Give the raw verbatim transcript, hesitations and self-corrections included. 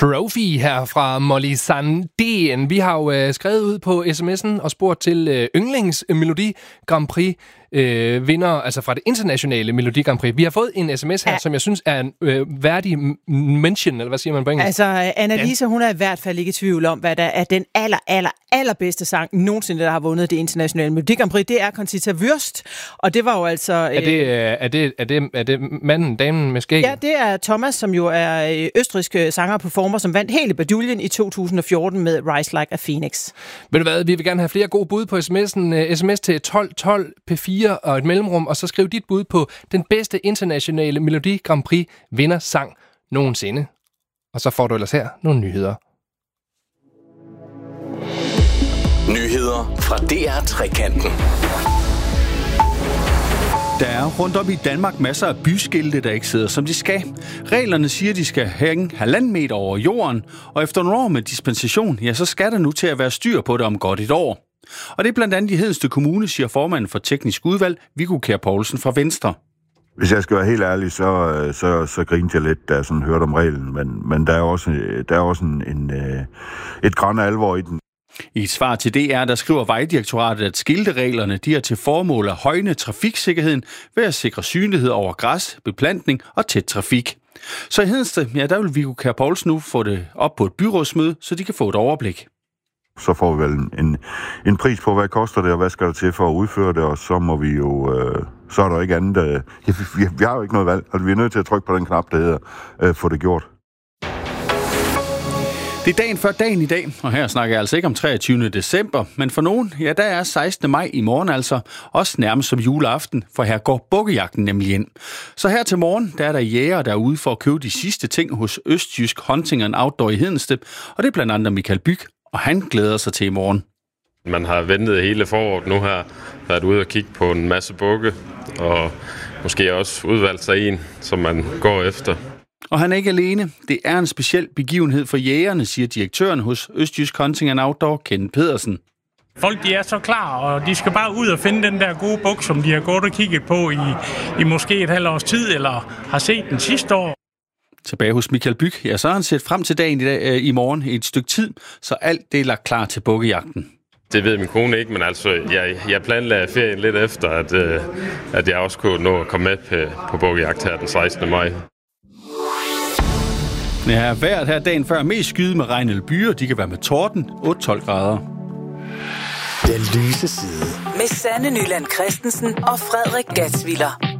Trophy her fra Molly Sandén. Vi har jo øh, skrevet ud på sms'en og spurgt til øh, yndlings Melodi Grand Prix øh, vinder, altså fra det internationale Melodi Grand Prix. Vi har fået en sms her, ja. som jeg synes er en øh, værdig mention, eller hvad siger man på engelsk? Altså, Annalisa, ja. hun er i hvert fald ikke i tvivl om, hvad der er den aller, aller, allerbedste sang nogensinde, der har vundet det internationale Melodi Grand Prix. Det er Conchita Wurst, og det var jo altså... Øh... Er, det, er, det, er, det, er det manden, damen med skægget? Ja, det er Thomas, som jo er østrigsk sanger og performer, som vandt hele baduljen i to tusind og fjorten med Rise Like a Phoenix. Ved du hvad, vi vil gerne have flere gode bud på sms'en. Sms til tolv tolv P fire og et mellemrum, og så skriv dit bud på den bedste internationale Melodi Grand Prix vindersang nogensinde. Og så får du ellers her nogle nyheder. Nyheder fra D R Trekanten. Der er rundt om i Danmark masser af byskilte, der ikke sidder, som de skal. Reglerne siger, de skal hænge halvanden meter over jorden, og efter nogle år med dispensation, ja, så skal der nu til at være styr på det om godt et år. Og det er blandt andet i Hedensted Kommune, siger formanden for teknisk udvalg, Viggo Kjær Poulsen fra Venstre. Hvis jeg skal være helt ærlig, så, så, så grinte jeg lidt, da jeg sådan hørte om reglen, men, men der er også, der er også en, en, et gran af alvor i den. I et svar til D R, der skriver Vejdirektoratet, at skiltereglerne de er til formål at højne trafiksikkerheden ved at sikre synlighed over græs, beplantning og tæt trafik. Så i Hedensted, ja, der vil Viggo Kjær Poulsen nu få det op på et byrådsmøde, så de kan få et overblik. Så får vi vel en, en pris på, hvad koster det, og hvad skal der til for at udføre det, og så må vi jo, øh, så er der ikke andet. Øh, vi, vi har jo ikke noget valg, og vi er nødt til at trykke på den knap, der hedder, øh, få det gjort. Det er dagen før dagen i dag, og her snakker jeg altså ikke om treogtyvende december, men for nogen, ja, der er sekstende maj i morgen altså, også nærmest som juleaften, for her går bukkejagten nemlig ind. Så her til morgen, der er der jæger, der er ude for at købe de sidste ting hos Østjysk Hunting and Outdoor i Hedensted, og det er blandt andet Michael Byg, og han glæder sig til i morgen. Man har ventet hele foråret nu her, været ude og kigge på en masse bukke, og måske også udvalgt sig en, som man går efter. Og han er ikke alene. Det er en speciel begivenhed for jægerne, siger direktøren hos Østjysk Hunting and Outdoor, Kenneth Pedersen. Folk de er så klar, og de skal bare ud og finde den der gode buk, som de har gået og kigget på i, i måske et halvt års tid, eller har set den sidste år. Tilbage hos Michael Byg, ja, så har han set frem til dagen i, dag, øh, i morgen i et stykke tid, så alt det er lagt klar til bukkejagten. Det ved min kone ikke, men altså, jeg, jeg planlagde ferien lidt efter, at, øh, at jeg også kunne nå at komme med på, på bukkejagt her den sekstende maj. Ja, vejret her dagen før mest skyde med regn eller byer. De kan være med torden, otte til tolv grader. Den lyse side. Med Sanne Nyland Christensen og Frederik Gatsviller.